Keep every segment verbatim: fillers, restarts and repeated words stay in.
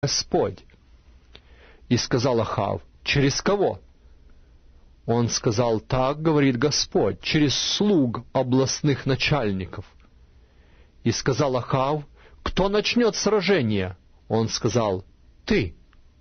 Господь. И сказал Ахав: через кого? Он сказал: так говорит Господь, через слуг областных начальников. И сказал Ахав: кто начнет сражение? Он сказал: ты.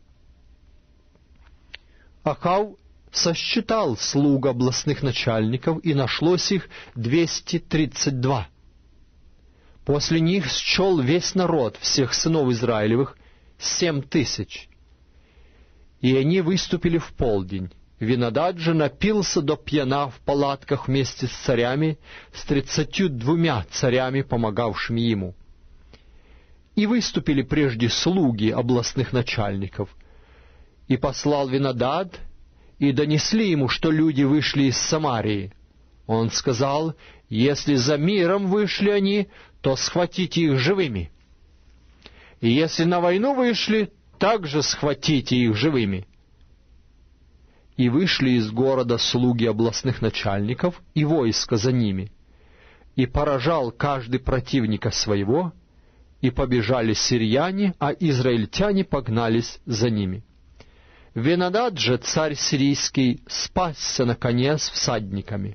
Ахав сосчитал слуг областных начальников, и нашлось их двести тридцать два. После них счел весь народ всех сынов Израилевых семь тысяч. И они выступили в полдень. Винодад же напился до пьяна в палатках вместе с царями, с тридцатью двумя царями, помогавшими ему. И выступили прежде слуги областных начальников. И послал Винодад, и донесли ему, что люди вышли из Самарии. Он сказал: если за миром вышли они, то схватите их живыми. И если на войну вышли, также схватите их живыми. И вышли из города слуги областных начальников и войско за ними. И поражал каждый противника своего, и побежали сирияне, а израильтяне погнались за ними. Винодад же, царь сирийский, спасся на коне с всадниками.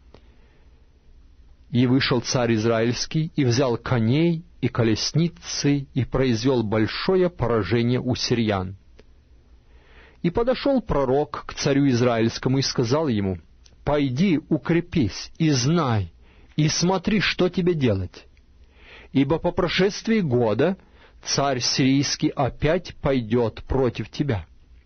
И вышел царь израильский, и взял коней и колесницы, и произвел большое поражение у сириян. И подошел пророк к царю израильскому и сказал ему: «Пойди, укрепись, и знай, и смотри, что тебе делать. Ибо по прошествии года царь сирийский опять пойдет против тебя».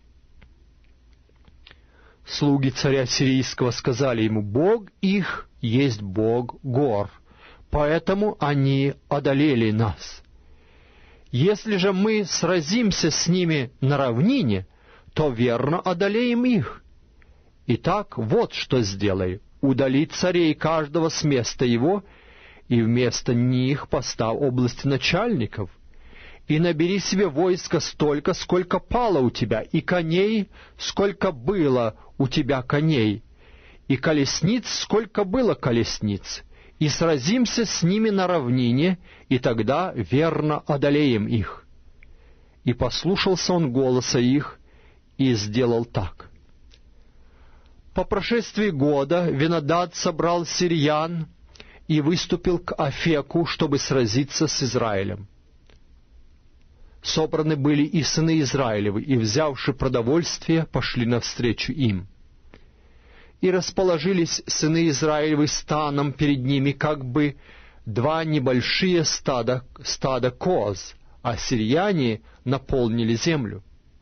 Слуги царя сирийского сказали ему: «Бог их есть Бог гор, поэтому они одолели нас. Если же мы сразимся с ними на равнине, то верно одолеем их. Итак, вот что сделай: удали царей каждого с места его, и вместо них поставь области начальников, и набери себе войско столько, сколько пало у тебя, и коней, сколько было у тебя коней, и колесниц, сколько было колесниц, и сразимся с ними на равнине, и тогда верно одолеем их». И послушался он голоса их, и сделал так. По прошествии года Винодад собрал сириян и выступил к Афеку, чтобы сразиться с Израилем. Собраны были и сыны Израилевы, и, взявши продовольствие, пошли навстречу им. И расположились сыны Израилевы станом перед ними, как бы два небольшие стада, стада коз, а сирияне наполнили землю.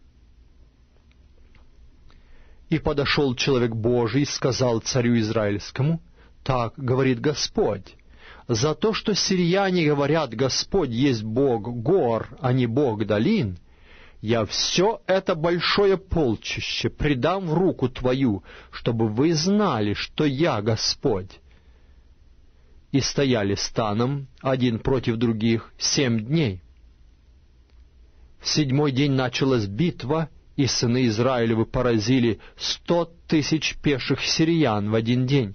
И подошел человек Божий и сказал царю израильскому: «Так говорит Господь, за то, что сирияне говорят: Господь есть Бог гор, а не Бог долин, я все это большое полчище предам в руку твою, чтобы вы знали, что я Господь». И стояли станом, один против других, семь дней. В седьмой день началась битва, и сыны Израилевы поразили сто тысяч пеших сириян в один день.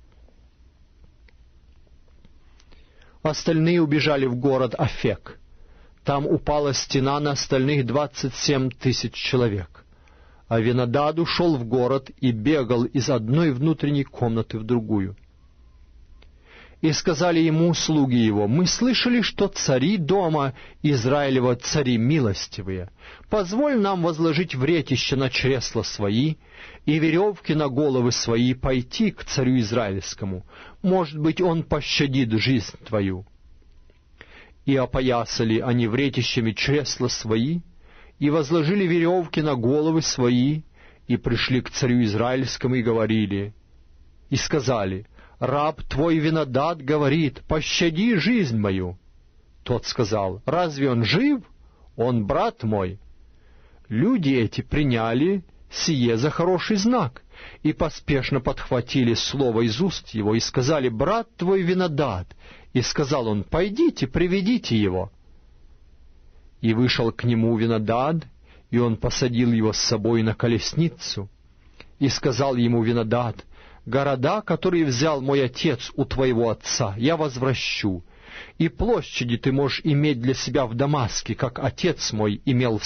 Остальные убежали в город Афек. Там упала стена на остальных двадцать семь тысяч человек. А Винодад ушел в город и бегал из одной внутренней комнаты в другую. И сказали ему слуги его: «Мы слышали, что цари дома Израилева цари милостивые. Позволь нам возложить вретище на чресла свои и веревки на головы свои, пойти к царю израильскому. Может быть, он пощадит жизнь твою». И опоясали они вретищами чресла свои, и возложили веревки на головы свои, и пришли к царю израильскому и говорили, и сказали: «Раб твой Винодад говорит: пощади жизнь мою». Тот сказал: «Разве он жив? Он брат мой». Люди эти приняли сие за хороший знак, и поспешно подхватили слово из уст его, и сказали: «Брат твой Винодад». И сказал он: «Пойдите, приведите его». И вышел к нему Винодад, и он посадил его с собой на колесницу. И сказал ему Винодад: «Города, которые взял мой отец у твоего отца, я возвращу, И площади ты можешь иметь для себя в Дамаске, как отец мой имел в